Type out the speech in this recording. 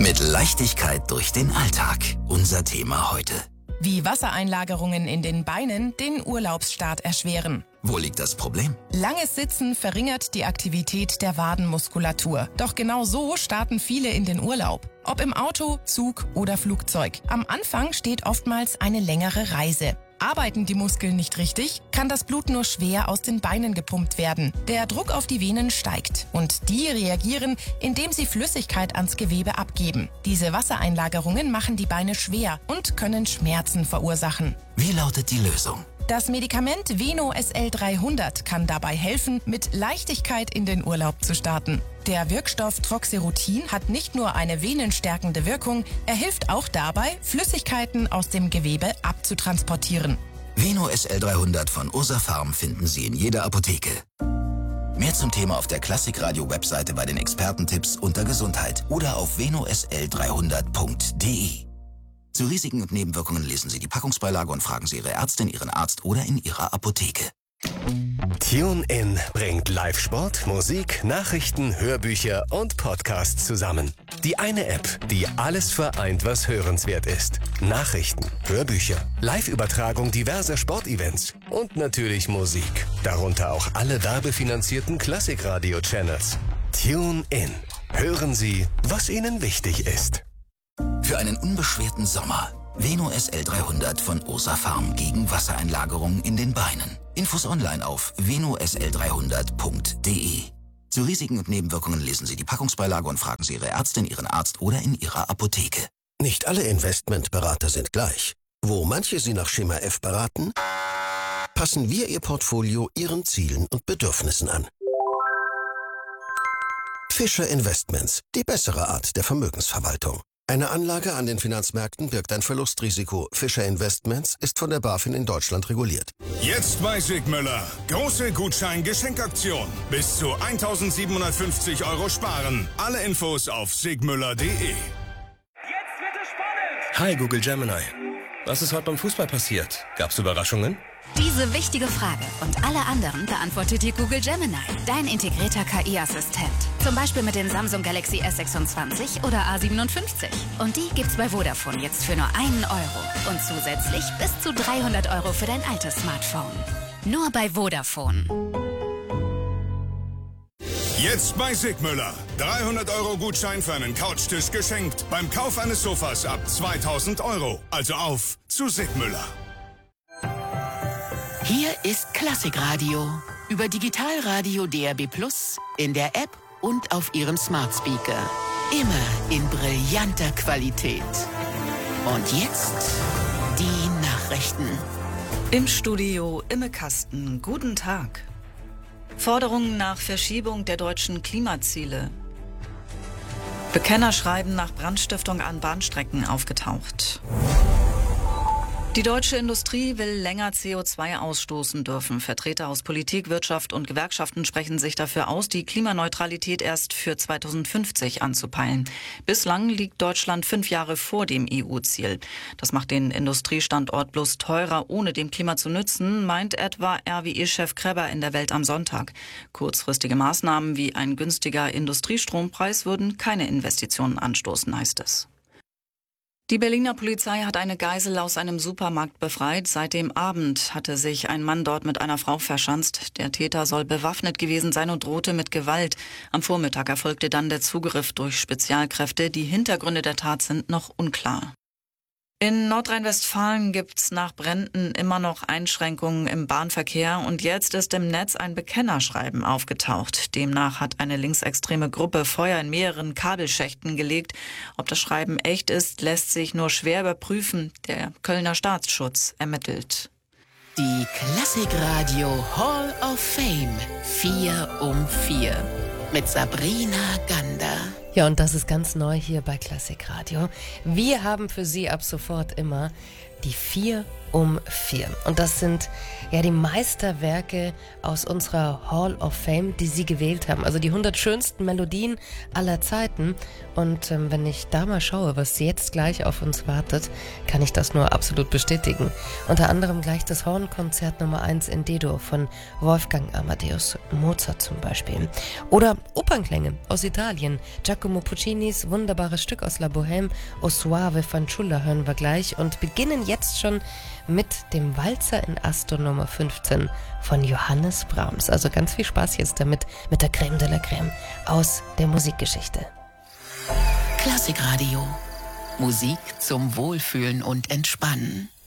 Mit Leichtigkeit durch den Alltag. Unser Thema heute. Wie Wassereinlagerungen in den Beinen den Urlaubsstart erschweren. Wo liegt das Problem? Langes Sitzen verringert die Aktivität der Wadenmuskulatur. Doch genau so starten viele in den Urlaub. Ob im Auto, Zug oder Flugzeug. Am Anfang steht oftmals eine längere Reise. Arbeiten die Muskeln nicht richtig, kann das Blut nur schwer aus den Beinen gepumpt werden. Der Druck auf die Venen steigt und die reagieren, indem sie Flüssigkeit ans Gewebe abgeben. Diese Wassereinlagerungen machen die Beine schwer und können Schmerzen verursachen. Wie lautet die Lösung? Das Medikament Veno SL-300 kann dabei helfen, mit Leichtigkeit in den Urlaub zu starten. Der Wirkstoff Troxerutin hat nicht nur eine venenstärkende Wirkung, er hilft auch dabei, Flüssigkeiten aus dem Gewebe abzutransportieren. Veno SL-300 von Ursa Pharm finden Sie in jeder Apotheke. Mehr zum Thema auf der Klassikradio-Webseite bei den Expertentipps unter Gesundheit oder auf venosl300.de. Zu Risiken und Nebenwirkungen lesen Sie die Packungsbeilage und fragen Sie Ihre Ärztin, Ihren Arzt oder in Ihrer Apotheke. TuneIn bringt Live-Sport, Musik, Nachrichten, Hörbücher und Podcasts zusammen. Die eine App, die alles vereint, was hörenswert ist. Nachrichten, Hörbücher, Live-Übertragung diverser Sportevents und natürlich Musik. Darunter auch alle werbefinanzierten Klassikradio-Channels. TuneIn. Hören Sie, was Ihnen wichtig ist. Für einen unbeschwerten Sommer. Veno SL-300 von Ursa Pharm gegen Wassereinlagerungen in den Beinen. Infos online auf venosl300.de. Zu Risiken und Nebenwirkungen lesen Sie die Packungsbeilage und fragen Sie Ihre Ärztin, Ihren Arzt oder in Ihrer Apotheke. Nicht alle Investmentberater sind gleich. Wo manche Sie nach Schema F beraten, passen wir Ihr Portfolio Ihren Zielen und Bedürfnissen an. Fischer Investments, die bessere Art der Vermögensverwaltung. Eine Anlage an den Finanzmärkten birgt ein Verlustrisiko. Fischer Investments ist von der BaFin in Deutschland reguliert. Jetzt bei Sigmüller. Große Gutschein-Geschenkaktion. Bis zu 1.750 € sparen. Alle Infos auf sigmüller.de. Jetzt wird es spannend! Hi Google Gemini. Was ist heute beim Fußball passiert? Gab's Überraschungen? Diese wichtige Frage und alle anderen beantwortet dir Google Gemini, dein integrierter KI-Assistent. Zum Beispiel mit den Samsung Galaxy S26 oder A57. Und die gibt's bei Vodafone jetzt für nur €1 und zusätzlich bis zu 300 € für dein altes Smartphone. Nur bei Vodafone. Jetzt bei Sigmüller. 300 € Gutschein für einen Couchtisch geschenkt. Beim Kauf eines Sofas ab 2.000 €. Also auf zu Sigmüller. Hier ist Klassikradio über Digitalradio DAB+, in der App und auf Ihrem Smart Speaker. Immer in brillanter Qualität. Und jetzt die Nachrichten. Im Studio Imme Kasten. Guten Tag. Forderungen nach Verschiebung der deutschen Klimaziele. Bekennerschreiben nach Brandstiftung an Bahnstrecken aufgetaucht. Die deutsche Industrie will länger CO2 ausstoßen dürfen. Vertreter aus Politik, Wirtschaft und Gewerkschaften sprechen sich dafür aus, die Klimaneutralität erst für 2050 anzupeilen. Bislang liegt Deutschland 5 Jahre vor dem EU-Ziel. Das macht den Industriestandort bloß teurer, ohne dem Klima zu nützen, meint etwa RWE-Chef Kreber in der Welt am Sonntag. Kurzfristige Maßnahmen wie ein günstiger Industriestrompreis würden keine Investitionen anstoßen, heißt es. Die Berliner Polizei hat eine Geisel aus einem Supermarkt befreit. Seit dem Abend hatte sich ein Mann dort mit einer Frau verschanzt. Der Täter soll bewaffnet gewesen sein und drohte mit Gewalt. Am Vormittag erfolgte dann der Zugriff durch Spezialkräfte. Die Hintergründe der Tat sind noch unklar. In Nordrhein-Westfalen gibt's nach Bränden immer noch Einschränkungen im Bahnverkehr und jetzt ist im Netz ein Bekennerschreiben aufgetaucht. Demnach hat eine linksextreme Gruppe Feuer in mehreren Kabelschächten gelegt. Ob das Schreiben echt ist, lässt sich nur schwer überprüfen. Der Kölner Staatsschutz ermittelt. Die Klassikradio Hall of Fame 4 um 4 mit Sabrina Gander. Ja, und das ist ganz neu hier bei Klassikradio. Wir haben für Sie ab sofort immer die 4 um 4. Und das sind ja die Meisterwerke aus unserer Hall of Fame, die Sie gewählt haben. Also die 100 schönsten Melodien aller Zeiten. Und wenn ich da mal schaue, was jetzt gleich auf uns wartet, kann ich das nur absolut bestätigen. Unter anderem gleich das Hornkonzert Nummer 1 in D-Dur von Wolfgang Amadeus Mozart zum Beispiel. Oder Opernklänge aus Italien. Giacomo Puccinis wunderbares Stück aus La Bohème, O Soave Fanciulla, hören wir gleich und beginnen jetzt schon mit dem Walzer in Astor Nummer 15 von Johannes Brahms. Also ganz viel Spaß jetzt damit, mit der Crème de la Crème aus der Musikgeschichte. Klassikradio. Musik zum Wohlfühlen und Entspannen.